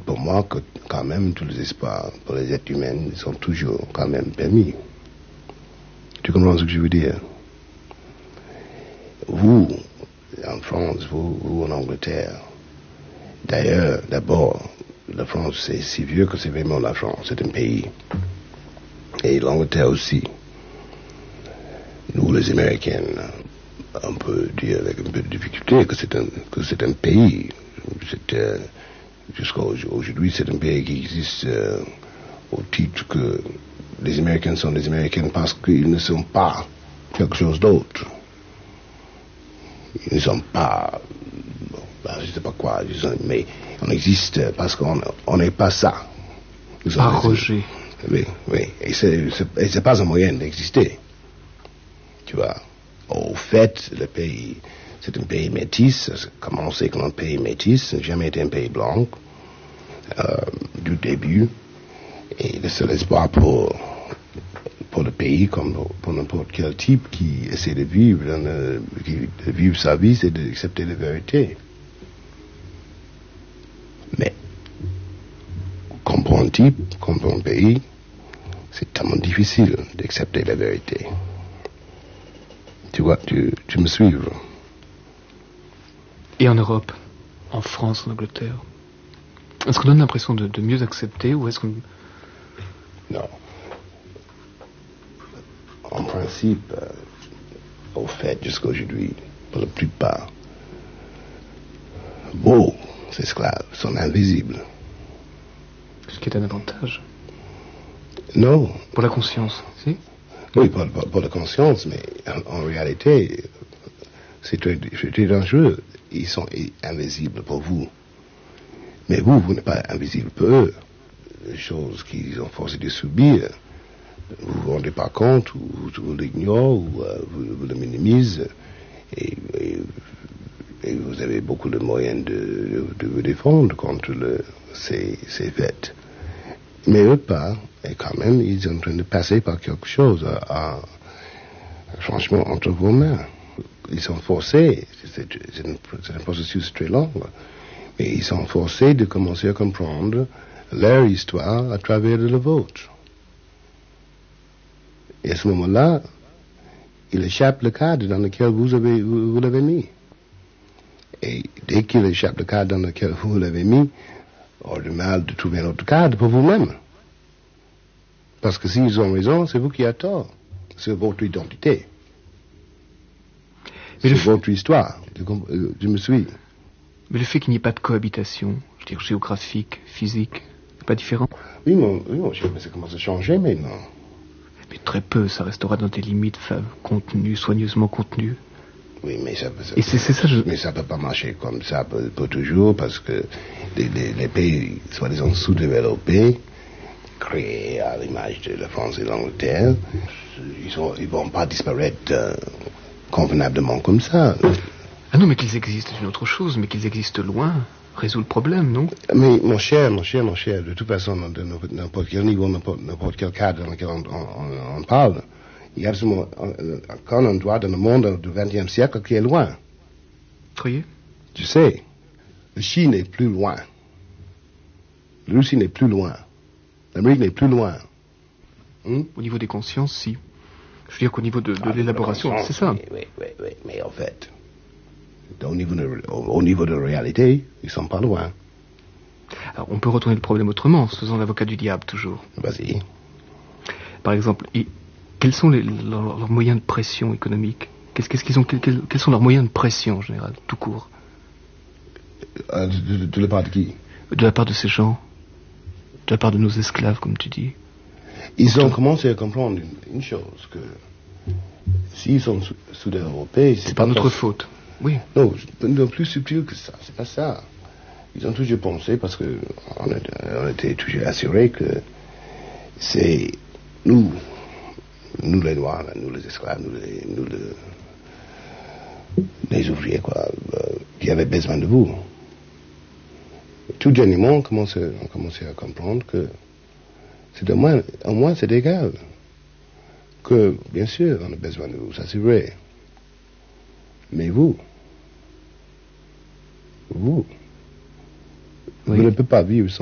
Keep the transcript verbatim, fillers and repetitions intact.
pour moi que quand même tous les espoirs pour les êtres humains sont toujours quand même permis. Tu comprends ce que je veux dire? Vous, en France, vous, vous en Angleterre, d'ailleurs, d'abord, la France, c'est si vieux que c'est vraiment la France, c'est un pays. Et l'Angleterre aussi. Nous, les Américains, on peut dire avec un peu de difficulté que c'est un, que c'est un pays. C'est, euh, jusqu'à aujourd'hui, c'est un pays qui existe euh, au titre que les Américains sont des Américains parce qu'ils ne sont pas quelque chose d'autre. Ils ne sont pas, bon, ben, je ne sais pas quoi, mais on existe parce qu'on n'est pas ça. Pas Roger. Oui, oui, et c'est, c'est, et c'est pas un moyen d'exister. Tu vois, au fait, le pays, c'est un pays métis, ça a commencé comme un pays métis, ça n'a jamais été un pays blanc, euh, du début, et le seul espoir pour, pour le pays, comme pour n'importe quel type qui essaie de vivre, dans le, qui, de vivre sa vie, c'est d'accepter la vérité. Mais, comme pour un type, comme pour un pays, c'est tellement difficile d'accepter la vérité. Tu vois, tu, tu me suis. Et en Europe, en France, en Angleterre, est-ce qu'on donne l'impression de, de mieux accepter ou est-ce qu'on... Non. En principe, euh, au fait, jusqu'à aujourd'hui, pour la plupart, vos esclaves sont invisibles. Ce qui est un avantage. Non. Pour la conscience, si? Oui, pour, pour, pour la conscience, mais en, en réalité, c'est très, très dangereux. Ils sont invisibles pour vous. Mais vous, vous n'êtes pas invisible pour eux. Les choses qu'ils ont forcé de subir, vous ne vous rendez pas compte, ou vous, vous l'ignorez, ou euh, vous, vous le minimisez, et, et, et vous avez beaucoup de moyens de, de, de vous défendre contre le, ces, ces faits. Mais eux pas, et quand même, ils sont en train de passer par quelque chose, à, à, franchement, entre vos mains. Ils sont forcés, c'est, c'est, un, c'est un processus très long, mais ils sont forcés de commencer à comprendre leur histoire à travers de la vôtre. Et à ce moment-là, il échappe le cadre dans lequel vous, avez, vous, vous l'avez mis. Et dès qu'il échappe le cadre dans lequel vous l'avez mis, on a du mal de trouver un autre cadre pour vous-même. Parce que s'ils ont raison, c'est vous qui avez tort. C'est votre identité. Mais c'est votre f... histoire. Je, je me suis. Mais le fait qu'il n'y ait pas de cohabitation, je veux dire géographique, physique, c'est pas différent? Oui, mon, oui, mon cher, mais ça commence à changer maintenant. Mais très peu, ça restera dans des limites contenues, soigneusement contenues. Oui, mais ça, ça, Et c'est, c'est ça, je... mais ça peut pas marcher comme ça pour, pour toujours, parce que les, les, les pays, soi-disant sous-développés, créés à l'image de la France et de l'Angleterre, ils sont, ils vont pas disparaître euh, convenablement comme ça. Ah non, mais qu'ils existent, c'est une autre chose, mais qu'ils existent loin résout le problème, non? Mais mon cher, mon cher, mon cher, de toute façon, de n'importe quel niveau, n'importe, n'importe quel cadre dans lequel on, on, on parle, il y a absolument encore un endroit dans le monde du vingtième siècle qui est loin. Croyez? Tu sais, la Chine est plus loin. La Russie n'est plus loin. L'Amérique n'est plus loin. Hum? Au niveau des consciences, si. Je veux dire qu'au niveau de, de ah, l'élaboration, c'est ça. Oui, oui, oui, oui, mais en fait, au niveau de, au, au niveau de la réalité, ils sont pas loin. Alors, on peut retourner le problème autrement, en se faisant l'avocat du diable, toujours. Vas-y. Par exemple, et, quels sont les, leurs, leurs moyens de pression économique? Qu'est-ce, qu'est-ce qu'ils ont, quels, quels sont leurs moyens de pression, en général, tout court? euh, de, de, de la part de qui? De la part de ces gens. De la part de nos esclaves, comme tu dis. Ils ont commencé à comprendre une, une chose, que s'ils sont sous, sous-développés... C'est, c'est pas notre faute, oui. Non, non, plus subtil que ça, c'est pas ça. Ils ont toujours pensé, parce que on, a, on était toujours assurés que c'est nous, nous les Noirs, nous les esclaves, nous les, nous les, les ouvriers, quoi, euh, qui avaient besoin de vous. Tout dernièrement, on commençait, on commençait à comprendre que c'est au moins, au moins c'est égal. Que, bien sûr, on a besoin de vous, ça c'est vrai. Mais vous, vous, oui. Vous ne pouvez pas vivre sans